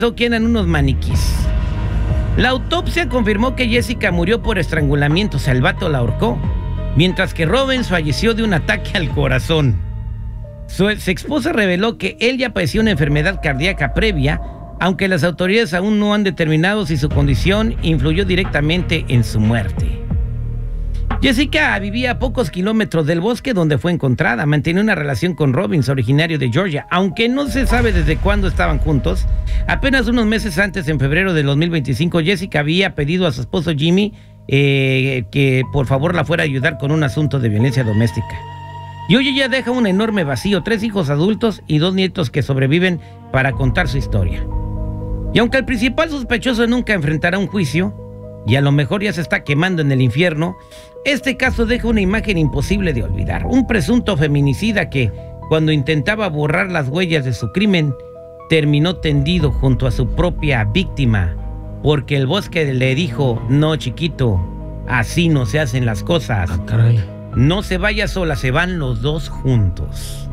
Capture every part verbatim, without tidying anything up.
que eran unos maniquís. La autopsia confirmó que Jessica murió por estrangulamiento, o sea, el vato la ahorcó, mientras que Robin falleció de un ataque al corazón. Su ex esposa reveló que él ya padeció una enfermedad cardíaca previa, aunque las autoridades aún no han determinado si su condición influyó directamente en su muerte. Jessica vivía a pocos kilómetros del bosque donde fue encontrada. Mantenía una relación con Robbins, originario de Georgia, aunque no se sabe desde cuándo estaban juntos. Apenas unos meses antes, en febrero de dos mil veinticinco, Jessica había pedido a su esposo Jimmy eh, que por favor la fuera a ayudar con un asunto de violencia doméstica. Y hoy ella deja un enorme vacío, tres hijos adultos y dos nietos que sobreviven para contar su historia. Y aunque el principal sospechoso nunca enfrentará un juicio, y a lo mejor ya se está quemando en el infierno, este caso deja una imagen imposible de olvidar. Un presunto feminicida que, cuando intentaba borrar las huellas de su crimen, terminó tendido junto a su propia víctima, porque el bosque le dijo: no, chiquito, así no se hacen las cosas. Ah, caray. No se vaya sola, se van los dos juntos.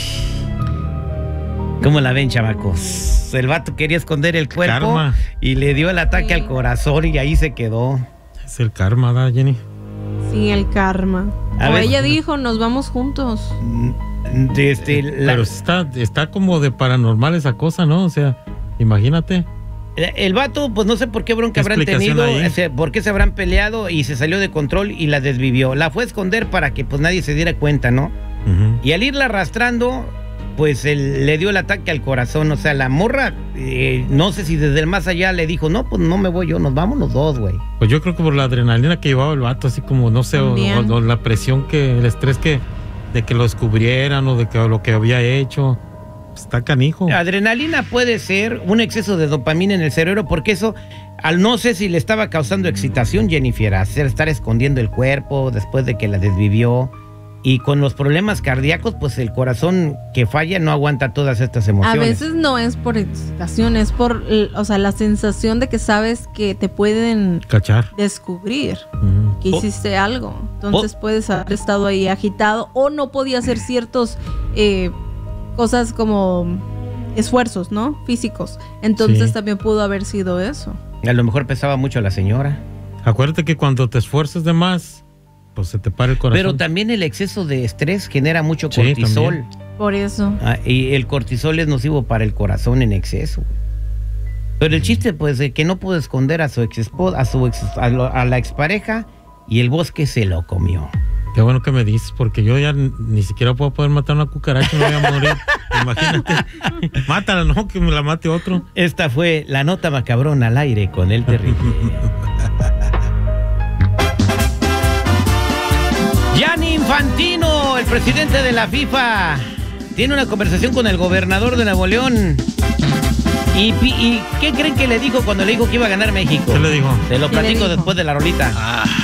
¿Cómo la ven, chamacos? El vato quería esconder el cuerpo Karma. Y le dio el ataque sí. al corazón y ahí se quedó. Es el karma, ¿da, Jenny? Sí, el karma. A o ver, ella dijo, nos vamos juntos. Este, eh, la... Pero está, está como de paranormal esa cosa, ¿no? O sea, imagínate. El vato, pues no sé por qué bronca habrán tenido, ese, por qué se habrán peleado y se salió de control y la desvivió. La fue a esconder para que pues nadie se diera cuenta, ¿no? Uh-huh. Y al irla arrastrando, pues él, le dio el ataque al corazón. O sea, la morra, eh, no sé si desde el más allá le dijo: no, pues no me voy yo, nos vamos los dos, güey. Pues yo creo que por la adrenalina que llevaba el vato, así como, no sé, o, o, o la presión, que el estrés que de que lo descubrieran o de que lo que había hecho. Está canijo. Adrenalina puede ser un exceso de dopamina en el cerebro, porque eso, al no sé si le estaba causando excitación, Jennifer, hacer estar escondiendo el cuerpo después de que la desvivió. Y con los problemas cardíacos, pues el corazón que falla no aguanta todas estas emociones. A veces no es por excitación, es por, o sea, la sensación de que sabes que te pueden cachar, descubrir uh-huh. que hiciste oh. algo. Entonces oh. puedes haber estado ahí agitado o no podía hacer ciertos eh, cosas como esfuerzos, ¿no? Físicos. Entonces sí. también pudo haber sido eso. A lo mejor pesaba mucho la señora. Acuérdate que cuando te esfuerzas de más, pues se te para el corazón. Pero también el exceso de estrés genera mucho cortisol. Sí, por eso. Ah, y el cortisol es nocivo para el corazón en exceso. Pero el chiste, pues, de que no pudo esconder a su ex esposa, a su ex, a, lo, a la expareja, y el bosque se lo comió. Qué bueno que me dices, porque yo ya ni siquiera puedo poder matar una cucaracha, me voy a morir. Imagínate. Mátala, no, que me la mate otro. Esta fue la nota macabrona al aire con el terrible. Gianni Infantino, el presidente de la FIFA, tiene una conversación con el gobernador de Nuevo León. ¿Y, y qué creen que le dijo cuando le dijo que iba a ganar México? ¿Qué le dijo? Te lo platico después de la rolita. Ah.